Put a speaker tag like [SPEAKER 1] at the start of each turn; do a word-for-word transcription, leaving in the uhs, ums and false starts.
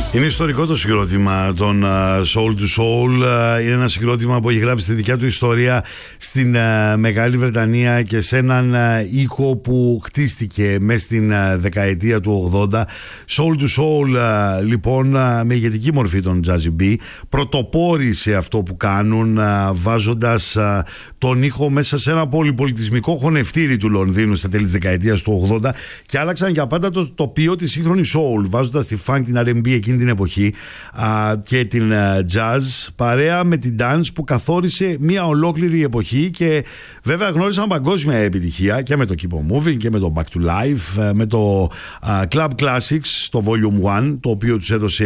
[SPEAKER 1] Είναι ιστορικό το συγκρότημα των uh, Soul to Soul. Uh, είναι ένα συγκρότημα που έχει γράψει τη δικιά του ιστορία στην uh, Μεγάλη Βρετανία και σε έναν uh, οίκο που χτίστηκε μέσα στην uh, δεκαετία του ογδόντα. Soul to Soul, uh, λοιπόν, uh, με ηγετική μορφή των Jazzy B, πρωτοπόροι σε αυτό που κάνουν, uh, βάζοντας uh, τον ήχο μέσα σε ένα πολυπολιτισμικό χωνευτήρι του Λονδίνου στα τέλη της δεκαετίας του ογδόντα και άλλαξαν για πάντα το τοπίο της σύγχρονης soul, βάζοντας τη funk, την αρ εν μπι εκείνη την εποχή α, και την α, jazz παρέα με την dance που καθόρισε μια ολόκληρη εποχή και βέβαια γνώρισαν παγκόσμια επιτυχία και με το Keep on Moving και με το Back to Life, με το α, Club Classics, το Volume ένα, το οποίο τους έδωσε